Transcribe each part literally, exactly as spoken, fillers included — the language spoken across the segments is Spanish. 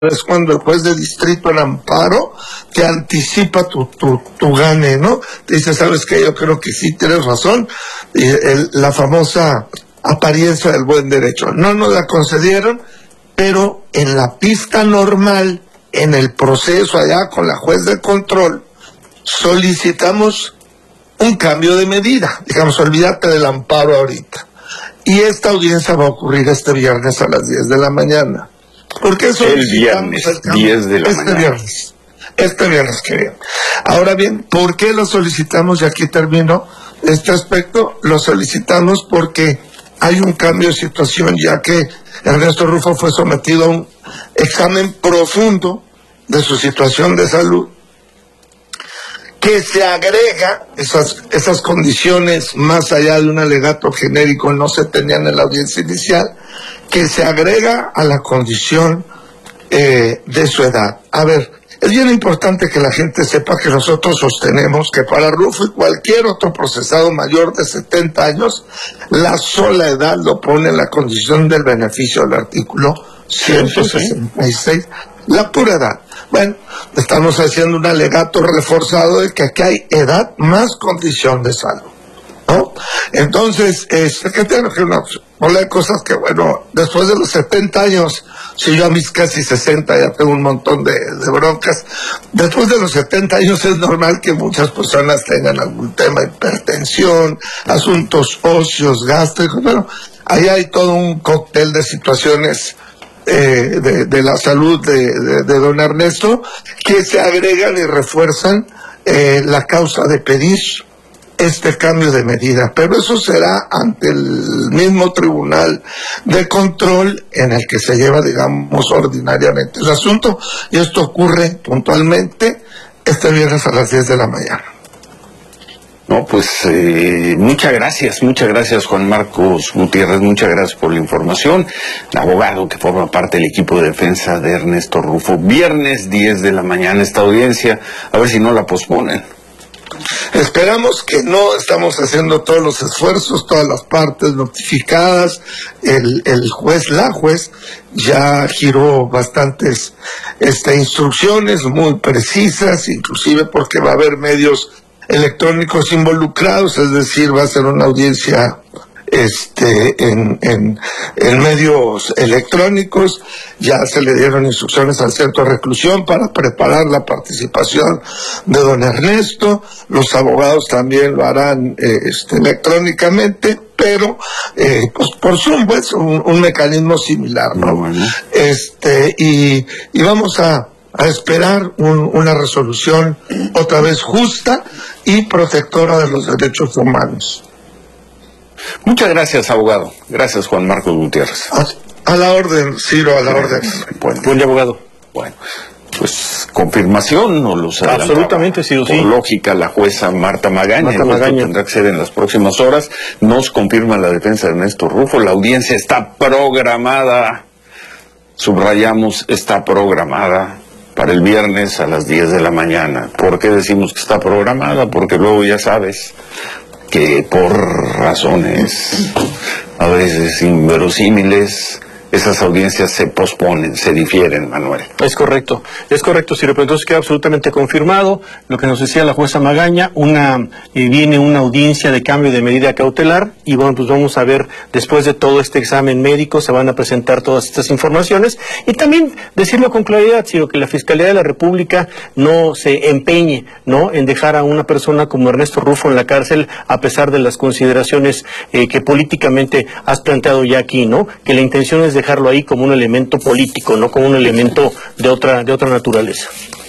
es cuando el juez de distrito en amparo te anticipa tu, tu, tu gane, ¿no? Te dice, ¿sabes qué? Yo creo que sí tienes razón. Y el, la famosa apariencia del buen derecho. No nos la concedieron, pero en la pista normal, en el proceso allá con la juez de control, solicitamos un cambio de medida. Digamos, olvídate del amparo ahorita. Y esta audiencia va a ocurrir este viernes a las diez de la mañana. ¿Por qué solicitamos el viernes, diez de la este mañana? Viernes, este viernes que viene. Ahora bien, ¿por qué lo solicitamos? Y aquí termino este aspecto. Lo solicitamos porque hay un cambio de situación, ya que Ernesto Rufo fue sometido a un examen profundo de su situación de salud, que se agrega, esas, esas condiciones más allá de un alegato genérico no se tenían en la audiencia inicial, que se agrega a la condición eh, de su edad. A ver, es bien importante que la gente sepa que nosotros sostenemos que para Rufo y cualquier otro procesado mayor de setenta años, la sola edad lo pone en la condición del beneficio del artículo ciento sesenta y seis, la pura edad. Bueno, estamos haciendo un alegato reforzado de que aquí hay edad más condición de salud, ¿no? Entonces, es que tengo que una bola de cosas que, bueno, después de los setenta años, si yo a mis casi sesenta ya tengo un montón de, de broncas, después de los setenta años es normal que muchas personas tengan algún tema, hipertensión, asuntos óseos, gástricos, bueno, ahí hay todo un cóctel de situaciones Eh, de, de la salud de, de, de don Ernesto, que se agregan y refuerzan eh, la causa de pedir este cambio de medida, pero eso será ante el mismo tribunal de control en el que se lleva, digamos, ordinariamente el asunto, y esto ocurre puntualmente este viernes a las diez de la mañana. No, pues eh, muchas gracias, muchas gracias Juan Marcos Gutiérrez, muchas gracias por la información, abogado que forma parte del equipo de defensa de Ernesto Rufo. Viernes diez de la mañana esta audiencia, a ver si no la posponen. Esperamos que no, estamos haciendo todos los esfuerzos, todas las partes notificadas, el, el juez, la juez, ya giró bastantes este, instrucciones muy precisas, inclusive porque va a haber medios electrónicos involucrados, es decir, va a ser una audiencia este en, en, en medios electrónicos. Ya se le dieron instrucciones al centro de reclusión para preparar la participación de don Ernesto. Los abogados también lo harán eh, este, electrónicamente, pero eh, pues por Zoom, pues, un, un mecanismo similar, ¿no? Bueno. Este, y, y vamos a a esperar un, una resolución otra vez justa y protectora de los derechos humanos. Muchas gracias, abogado. Gracias, Juan Marcos Gutiérrez. A, a la orden, Ciro, a la orden. Bueno, buen abogado. Bueno, pues confirmación, no los adelantaba. Absolutamente, sí, Por sí. lógica, la jueza Marta Magaña, Marta el Magaña tendrá que ser en las próximas horas. Nos confirma la defensa de Ernesto Rufo. La audiencia está programada, subrayamos, está programada para el viernes a las diez de la mañana. ¿Por qué decimos que está programada? Porque luego ya sabes que por razones a veces inverosímiles esas audiencias se posponen, se difieren, Manuel. Es correcto, es correcto, Ciro, pero entonces queda absolutamente confirmado lo que nos decía la jueza Magaña, una eh, viene una audiencia de cambio de medida cautelar, y bueno, pues vamos a ver, después de todo este examen médico, se van a presentar todas estas informaciones, y también decirlo con claridad, Ciro, que la Fiscalía de la República no se empeñe, ¿no?, en dejar a una persona como Ernesto Rufo en la cárcel, a pesar de las consideraciones eh, que políticamente has planteado ya aquí, ¿no?, que la intención es de dejarlo ahí como un elemento político, no como un elemento de otra de otra naturaleza.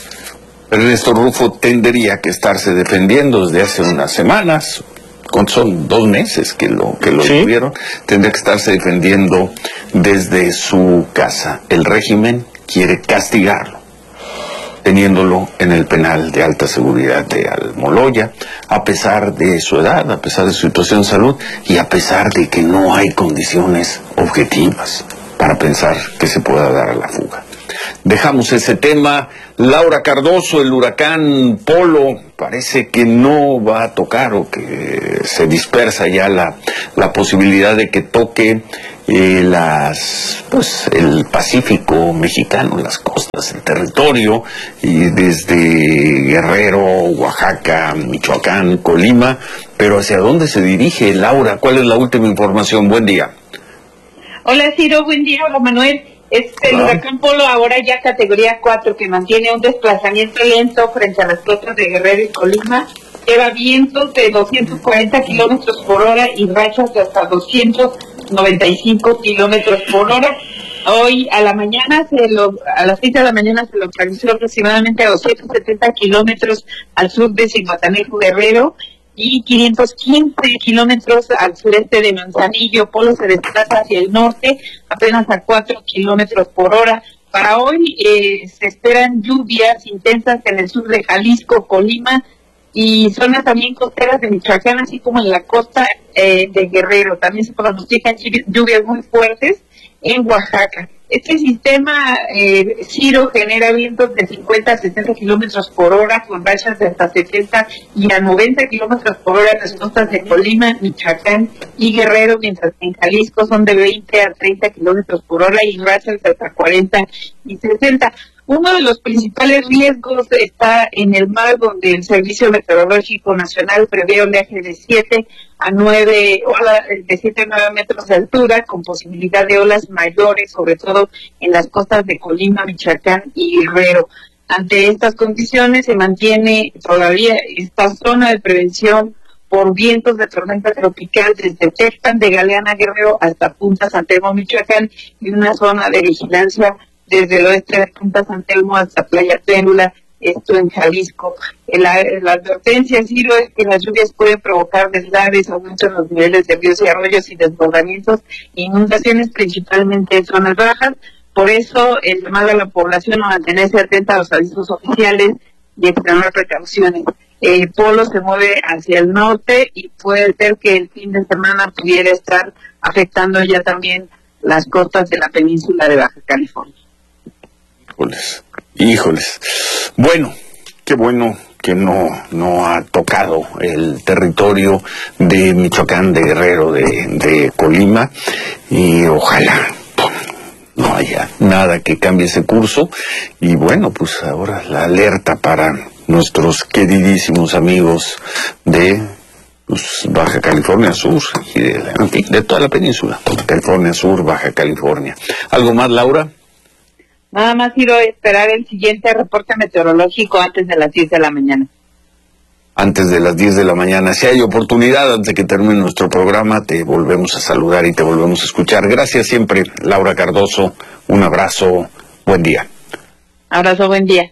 Ernesto Rufo tendría que estarse defendiendo desde hace unas semanas, son dos meses que lo que lo ¿Sí? tuvieron, tendría que estarse defendiendo desde su casa. El régimen quiere castigarlo, teniéndolo en el penal de alta seguridad de Almoloya, a pesar de su edad, a pesar de su situación de salud y a pesar de que no hay condiciones objetivas para pensar que se pueda dar a la fuga. Dejamos ese tema. Laura Cardoso, el huracán Polo, parece que no va a tocar, o que se dispersa ya la, la posibilidad de que toque eh, las, pues, el Pacífico mexicano, las costas, el territorio, y desde Guerrero, Oaxaca, Michoacán, Colima, pero ¿hacia dónde se dirige, Laura? ¿Cuál es la última información? Buen día. Hola Ciro, buen día. Hola Manuel. Es el Hola. huracán Polo, ahora ya categoría cuatro, que mantiene un desplazamiento lento frente a las costas de Guerrero y Colima. Lleva vientos de doscientos cuarenta kilómetros por hora y rachas de hasta doscientos noventa y cinco kilómetros por hora. Hoy a la mañana, se lo, a las seis de la mañana se localizó aproximadamente a doscientos setenta kilómetros al sur de Zihuatanejo, Guerrero, y quinientos quince kilómetros al sureste de Manzanillo. Polo se desplaza hacia el norte, apenas a cuatro kilómetros por hora. Para hoy eh, se esperan lluvias intensas en el sur de Jalisco, Colima y zonas también costeras de Michoacán, así como en la costa eh, de Guerrero. También se pronostican lluvias muy fuertes en Oaxaca. Este sistema, eh, Ciro, genera vientos de cincuenta a sesenta kilómetros por hora, con rachas de hasta setenta y a noventa kilómetros por hora en las costas de Colima, Michoacán y Guerrero, mientras que en Jalisco son de veinte a treinta kilómetros por hora y rachas de hasta cuarenta y sesenta. Uno de los principales riesgos está en el mar, donde el Servicio Meteorológico Nacional prevé oleaje de siete a nueve, ola, de siete a nueve metros de altura, con posibilidad de olas mayores, sobre todo en las costas de Colima, Michoacán y Guerrero. Ante estas condiciones se mantiene todavía esta zona de prevención por vientos de tormenta tropical desde Texpan de Galeana, Guerrero, hasta Punta San Telmo, Michoacán, y una zona de vigilancia desde el oeste de Punta San Telmo hasta Playa Térula, esto en Jalisco. La, la advertencia, Ciro, es que las lluvias pueden provocar deslaves, aumento en los niveles de ríos y arroyos y desbordamientos, inundaciones principalmente en zonas bajas. Por eso el llamado a la población a mantenerse atenta a los avisos oficiales y extremar precauciones. El polo se mueve hacia el norte y puede ser que el fin de semana pudiera estar afectando ya también las costas de la península de Baja California. Híjoles, híjoles. Bueno, qué bueno que no, no ha tocado el territorio de Michoacán, de Guerrero, de, de Colima, y ojalá no haya nada que cambie ese curso. Y bueno, pues ahora la alerta para nuestros queridísimos amigos de pues, Baja California Sur y de, en fin, de toda la península, Baja California Sur, Baja California. ¿Algo más, Laura? Nada más quiero esperar el siguiente reporte meteorológico antes de las diez de la mañana. Antes de las diez de la mañana. Si hay oportunidad, antes de que termine nuestro programa, te volvemos a saludar y te volvemos a escuchar. Gracias siempre, Laura Cardoso. Un abrazo. Buen día. Abrazo, buen día.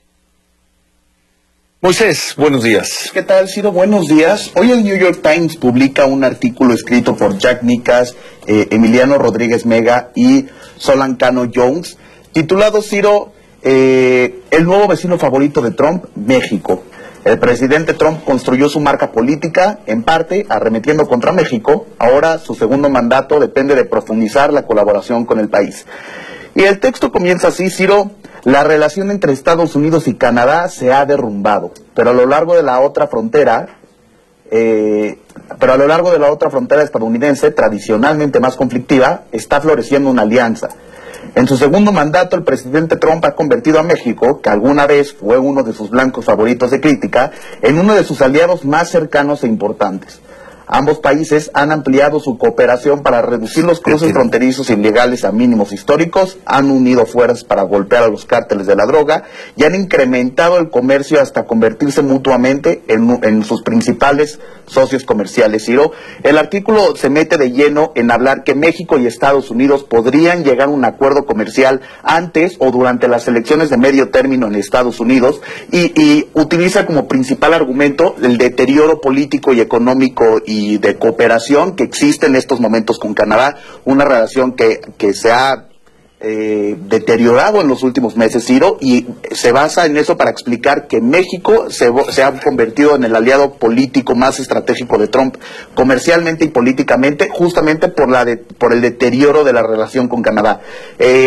Moisés, buenos días. ¿Qué tal, Ciro? Buenos días. Hoy el New York Times publica un artículo escrito por Jack Nicas, eh, Emiliano Rodríguez Mega y Solan Cano Jones, titulado, Ciro, eh, el nuevo vecino favorito de Trump, México. El presidente Trump construyó su marca política, en parte, arremetiendo contra México. Ahora su segundo mandato depende de profundizar la colaboración con el país. Y el texto comienza así, Ciro: la relación entre Estados Unidos y Canadá se ha derrumbado, pero a lo largo de la otra frontera, eh, pero a lo largo de la otra frontera estadounidense, tradicionalmente más conflictiva, está floreciendo una alianza. En su segundo mandato, el presidente Trump ha convertido a México, que alguna vez fue uno de sus blancos favoritos de crítica, en uno de sus aliados más cercanos e importantes. Ambos países han ampliado su cooperación para reducir los cruces fronterizos ilegales a mínimos históricos, han unido fuerzas para golpear a los cárteles de la droga y han incrementado el comercio hasta convertirse mutuamente en, en sus principales socios comerciales. Ciro, el artículo se mete de lleno en hablar que México y Estados Unidos podrían llegar a un acuerdo comercial antes o durante las elecciones de medio término en Estados Unidos y, y utiliza como principal argumento el deterioro político y económico y y de cooperación que existe en estos momentos con Canadá, una relación que, que se ha eh, deteriorado en los últimos meses, Ciro, y se basa en eso para explicar que México se, se ha convertido en el aliado político más estratégico de Trump, comercialmente y políticamente, justamente por, la de, por el deterioro de la relación con Canadá. Eh,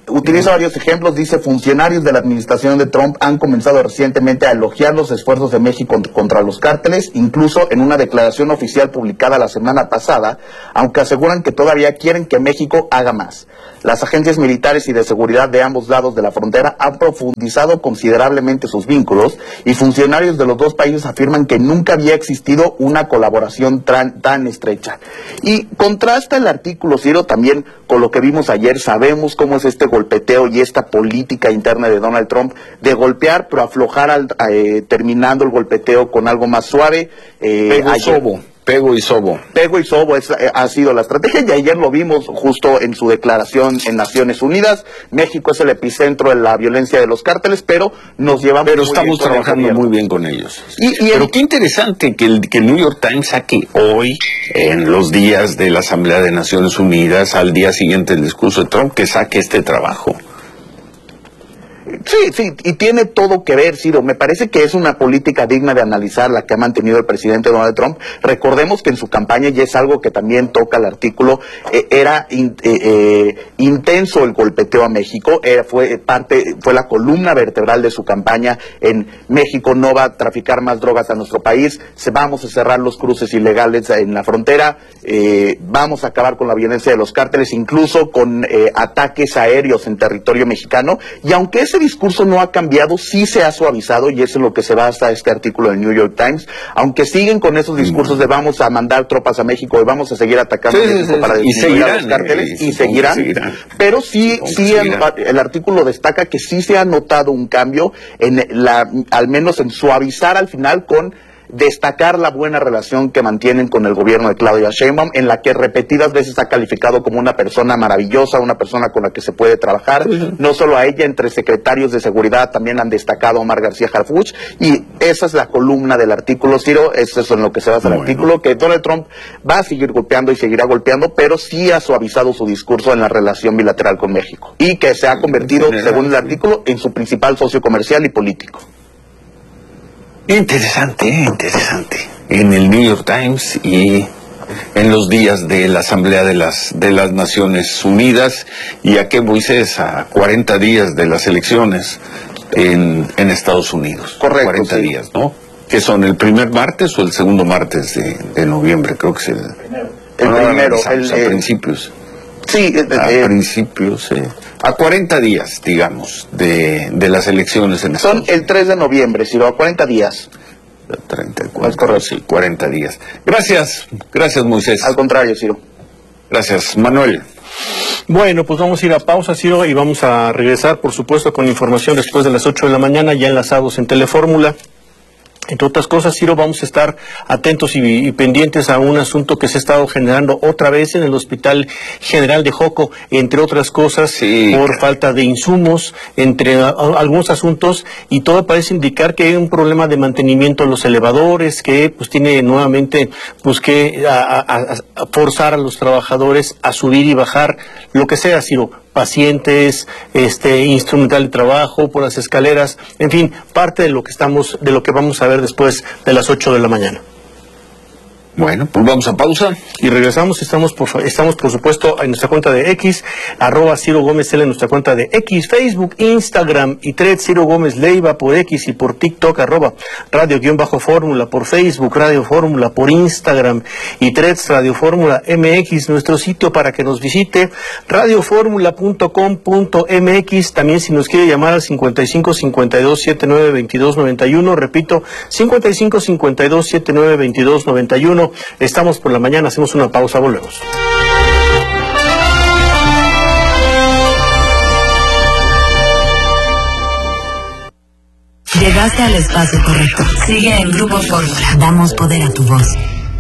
utiliza varios ejemplos, dice: funcionarios de la administración de Trump han comenzado recientemente a elogiar los esfuerzos de México contra los cárteles, incluso en una declaración oficial publicada la semana pasada, aunque aseguran que todavía quieren que México haga más. Las agencias militares y de seguridad de ambos lados de la frontera han profundizado considerablemente sus vínculos, y funcionarios de los dos países afirman que nunca había existido una colaboración tan, tan estrecha. Y contrasta el artículo, Ciro, también con lo que vimos ayer. Sabemos cómo es este golpeteo y esta política interna de Donald Trump de golpear pero aflojar al, eh, terminando el golpeteo con algo más suave. Eh, Pego y sobo. Pego y sobo. Pego y sobo es, eh, ha sido la estrategia, y ayer lo vimos justo en su declaración en Naciones Unidas. México es el epicentro de la violencia de los cárteles, pero nos llevamos Pero muy estamos bien trabajando muy bien con ellos. Y, y pero el... qué interesante que el, que el New York Times saque hoy, en los días de la Asamblea de Naciones Unidas, al día siguiente del discurso de Trump, que saque este trabajo. Sí, sí, y tiene todo que ver, Ciro. Me parece que es una política digna de analizar la que ha mantenido el presidente Donald Trump. Recordemos que en su campaña, y es algo que también toca el artículo, eh, era in, eh, eh, intenso el golpeteo a México. Era, fue parte, fue la columna vertebral de su campaña en México no va a traficar más drogas a nuestro país, se, vamos a cerrar los cruces ilegales en la frontera, eh, vamos a acabar con la violencia de los cárteles, incluso con eh, ataques aéreos en territorio mexicano. Y aunque ese discurso no ha cambiado, sí se ha suavizado, y eso es lo que se basa este artículo del New York Times. Aunque siguen con esos discursos de vamos a mandar tropas a México y vamos a seguir atacando sí, a México sí, para destruir a los cárteles, y, y seguirán, seguirán, pero sí, sí el, el artículo destaca que sí se ha notado un cambio, en la, al menos en suavizar al final, con destacar la buena relación que mantienen con el gobierno de Claudia Sheinbaum, en la que repetidas veces ha calificado como una persona maravillosa, una persona con la que se puede trabajar. Uh-huh. No solo a ella, entre secretarios de seguridad también han destacado a Omar García Harfuch, y esa es la columna del artículo, Ciro. Eso es en lo que se basa el bueno. artículo, que Donald Trump va a seguir golpeando y seguirá golpeando, pero sí ha suavizado su discurso en la relación bilateral con México, y que se ha convertido, según el artículo, en su principal socio comercial y político. Interesante, interesante. En el New York Times y en los días de la Asamblea de las de las Naciones Unidas. ¿Y a qué, Moisés? A cuarenta días de las elecciones en, en Estados Unidos. Correcto. cuarenta sí. días, ¿no? ¿Que son el primer martes o el segundo martes de, de noviembre? Creo que es el... El no, primero. El, a eh, principios. Sí. Eh, a eh, principios, eh. A cuarenta días, digamos, de, de las elecciones en Estados Unidos. Son el tres de noviembre, si va a cuarenta días. treinta y cuatro, es correcto. Sí, cuarenta días. Gracias, gracias, Moisés. Al contrario, Ciro. Gracias, Manuel. Bueno, pues vamos a ir a pausa, Ciro, y vamos a regresar, por supuesto, con información después de las ocho de la mañana, ya enlazados en Telefórmula. Entre otras cosas, Ciro, vamos a estar atentos y, y pendientes a un asunto que se ha estado generando otra vez en el Hospital General de Joco, entre otras cosas, sí, por claro. falta de insumos, entre a, a, algunos asuntos, y todo parece indicar que hay un problema de mantenimiento de los elevadores, que pues tiene nuevamente pues que a, a, a forzar a los trabajadores a subir y bajar, lo que sea, Ciro, pacientes, este instrumental de trabajo, por las escaleras, en fin, parte de lo que estamos, de lo que vamos a ver después de las ocho de la mañana. Bueno, pues vamos a pausa. Y regresamos, estamos por, estamos por supuesto en nuestra cuenta de X, arroba Ciro Gómez L en nuestra cuenta de X, Facebook, Instagram y Threads, Ciro Gómez Leiva por X y por TikTok, arroba Radio-Fórmula, por Facebook, Radio Fórmula, por Instagram y Threads, Radio Fórmula M X, nuestro sitio para que nos visite, radio fórmula punto com punto m x, también si nos quiere llamar al cincuenta y cinco cincuenta y dos setenta y nueve veintidós noventa y uno, repito, cincuenta y cinco cincuenta y dos setenta y nueve veintidós noventa y uno. Estamos por la mañana, hacemos una pausa, volvemos. Llegaste al espacio correcto. Sigue en Grupo Fórmula. Damos poder a tu voz.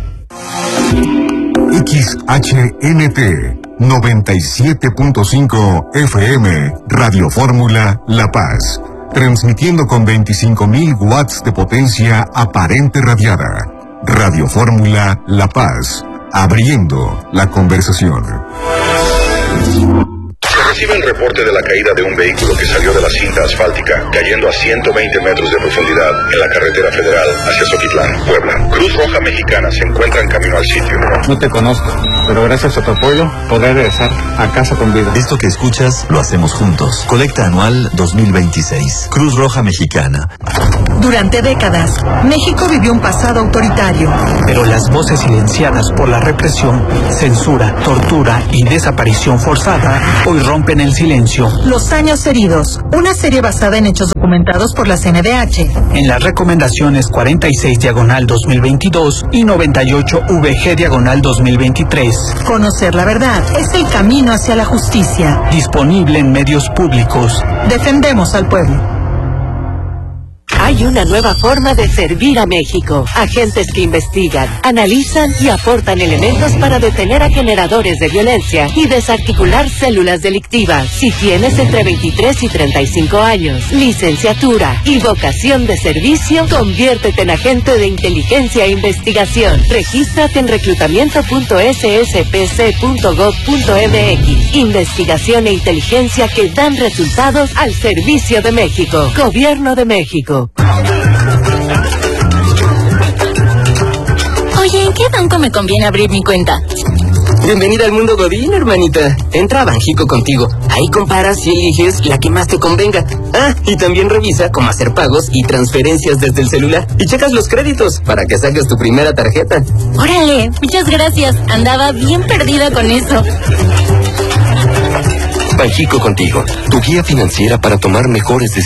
X H N T noventa y siete punto cinco F M, Radio Fórmula La Paz. Transmitiendo con veinticinco mil watts de potencia aparente radiada. Radio Fórmula La Paz, abriendo la conversación. recibe el reporte de la caída de un vehículo que salió de la cinta asfáltica, cayendo a ciento veinte metros de profundidad en la carretera federal hacia Soquitlán, Puebla. Cruz Roja Mexicana se encuentra en camino al sitio. No te conozco, pero gracias a tu apoyo podré regresar a casa con vida. Esto que escuchas lo hacemos juntos. Colecta anual dos mil veintiséis. Cruz Roja Mexicana. Durante décadas, México vivió un pasado autoritario. Pero las voces silenciadas por la represión, censura, tortura y desaparición forzada hoy rompen el silencio. Los años heridos, una serie basada en hechos documentados por la C N D H. En las recomendaciones cuarenta y seis diagonal dos mil veintidós y noventa y ocho V G diagonal dos mil veintitrés. Conocer la verdad es el camino hacia la justicia. Disponible en medios públicos. Defendemos al pueblo. Hay una nueva forma de servir a México. Agentes que investigan, analizan y aportan elementos para detener a generadores de violencia y desarticular células delictivas. Si tienes entre veintitrés y treinta y cinco años, licenciatura y vocación de servicio, conviértete en agente de inteligencia e investigación. Regístrate en reclutamiento punto s s p c punto gov punto m x. Investigación e inteligencia que dan resultados al servicio de México. Gobierno de México. Oye, ¿en qué banco me conviene abrir mi cuenta? Bienvenida al mundo Godín, hermanita. Entra a Banjico contigo. Ahí comparas y eliges la que más te convenga. Ah, y también revisa cómo hacer pagos y transferencias desde el celular. Y checas los créditos para que saques tu primera tarjeta. Órale, muchas gracias. Andaba bien perdida con eso. Banjico contigo, tu guía financiera para tomar mejores decisiones.